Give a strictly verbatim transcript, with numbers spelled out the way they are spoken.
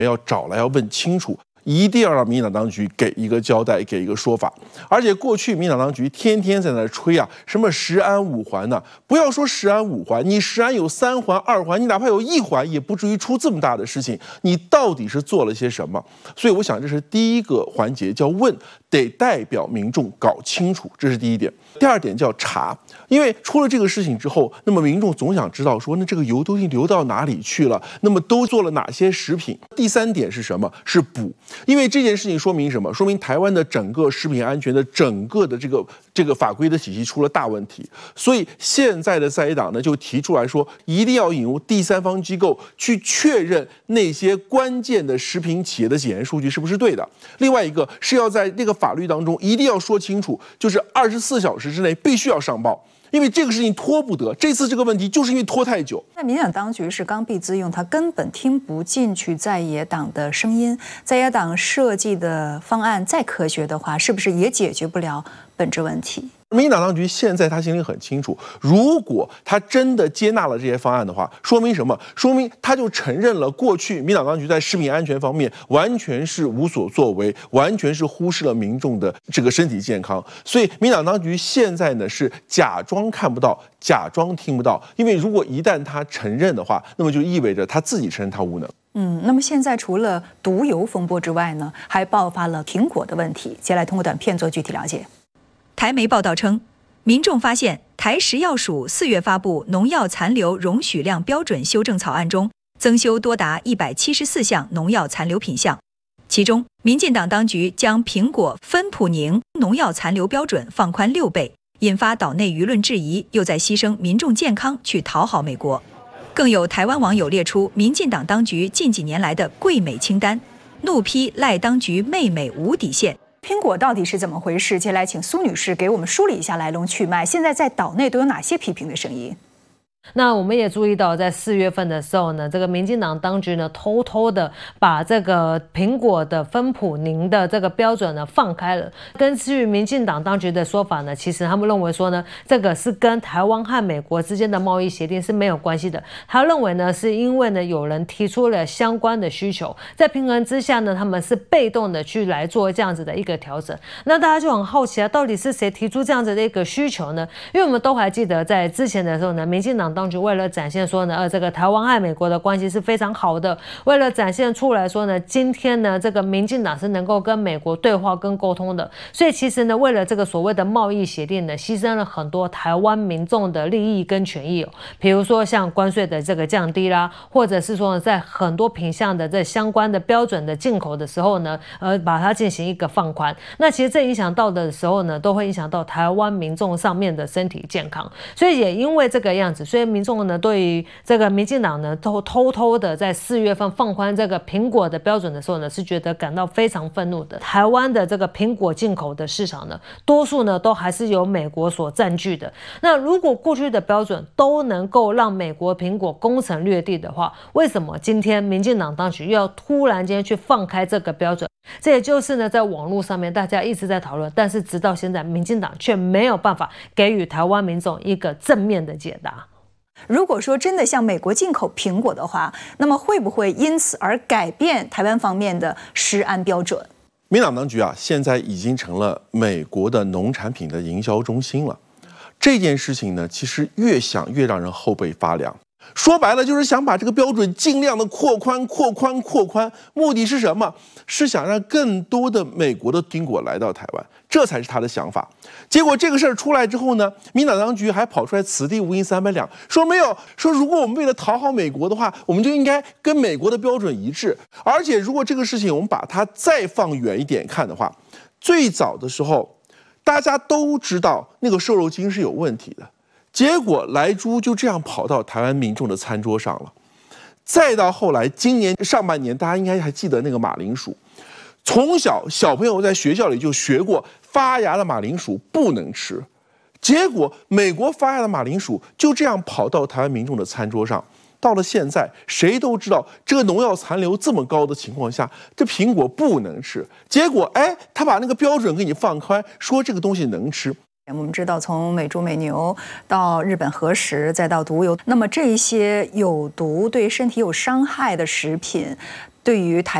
要找来要问清楚。 一定要让民进党当局给一个交代，给一个说法。而且过去民进党当局天天在那吹啊，什么十安五环呢、啊？不要说十安五环，你十安有三环、二环，你哪怕有一环，也不至于出这么大的事情。你到底是做了些什么？所以我想这是第一个环节，叫问，得代表民众搞清楚，这是第一点。第二点叫查，因为出了这个事情之后，那么民众总想知道说，那这个油究竟流到哪里去了？那么都做了哪些食品？第三点是什么？是补。 因为这件事情说明什么？说明台湾的整个食品安全的整个的这个这个法规的体系出了大问题，所以现在的在野党呢就提出来说，一定要引入第三方机构去确认那些关键的食品企业的检验数据是不是对的。另外一个是要在这个法律当中一定要说清楚，就是二十四小时之内必须要上报。 因为这个事情拖不得，这次这个问题就是因为拖太久。 那民进党当局是刚愎自用，他根本听不进去在野党的声音。在野党设计的方案再科学的话，是不是也解决不了本质问题？ 民进党当局现在他心里很清楚，如果他真的接纳了这些方案的话，说明什么？说明他就承认了过去民进党当局在食品安全方面完全是无所作为，完全是忽视了民众的这个身体健康。所以民进党当局现在呢是假装看不到，假装听不到。因为如果一旦他承认的话，那么就意味着他自己承认他无能。 嗯，那么现在除了毒油风波之外呢，还爆发了苹果的问题。接下来通过短片做具体了解。 台媒报道称，民众发现台食药署四月发布农药残留容许量标准修正草案中，增修多达一百七十四项农药残留品项，其中民进党当局将苹果芬普宁农药残留标准放宽六倍，引发岛内舆论质疑，又在牺牲民众健康去讨好美国。更有台湾网友列出民进党当局近几年来的贵美清单，怒批赖当局媚美无底线。 苹果到底是怎么回事？接下来请苏女士给我们梳理一下来龙去脉。现在在岛内都有哪些批评的声音？ 那我们也注意到，在四月份的时候呢，这个民进党当局呢，偷偷的把这个苹果的芬普宁的这个标准呢放开了。根据民进党当局的说法呢，其实他们认为说呢，这个是跟台湾和美国之间的贸易协定是没有关系的。他认为呢，是因为呢有人提出了相关的需求，在平衡之下呢，他们是被动的去来做这样子的一个调整。那大家就很好奇啊，到底是谁提出这样子的一个需求呢？因为我们都还记得，在之前的时候呢，民进党当局为了展现说呢，呃，这个台湾和美国的关系是非常好的，为了展现出来说呢，今天呢，这个民进党是能够跟美国对话跟沟通的，所以其实呢，为了这个所谓的贸易协定呢，牺牲了很多台湾民众的利益跟权益哦，比如说像关税的这个降低啦，或者是说呢，在很多品项的这相关的标准的进口的时候呢，呃，把它进行一个放宽，那其实这影响到的时候呢，都会影响到台湾民众上面的身体健康，所以也因为这个样子，所以民众呢，对于这个民进党呢，都偷偷的在四月份放宽这个苹果的标准的时候呢，是觉得感到非常愤怒的。台湾的这个苹果进口的市场呢，多数呢都还是由美国所占据的。那如果过去的标准都能够让美国苹果攻城略地的话，为什么今天民进党当局又要突然间去放开这个标准？这也就是呢，在网络上面大家一直在讨论，但是直到现在，民进党却没有办法给予台湾民众一个正面的解答。 如果说真的向美国进口苹果的话，那么会不会因此而改变台湾方面的食安标准？ 民党当局啊，现在已经成了美国的农产品的营销中心了。这件事情呢，其实越想越让人后背发凉。说白了，就是想把这个标准尽量的扩宽、扩宽、扩宽。目的是什么？是想让更多的美国的苹果来到台湾，这才是他的想法。结果这个事儿出来之后呢，民党当局还跑出来此地无银三百两，说没有，说如果我们为了讨好美国的话，我们就应该跟美国的标准一致。而且如果这个事情我们把它再放远一点看的话，最早的时候大家都知道那个瘦肉精是有问题的。结果莱猪就这样跑到台湾民众的餐桌上了，再到后来今年上半年，大家应该还记得那个马铃薯，从小小朋友在学校里就学过发芽的马铃薯不能吃，结果美国发芽的马铃薯就这样跑到台湾民众的餐桌上。到了现在，谁都知道这个农药残留这么高的情况下，这苹果不能吃。结果，哎，他把那个标准给你放宽，说这个东西能吃。 我们知道，从美猪美牛到日本核食，再到毒油，那么这些有毒、对身体有伤害的食品， 对于台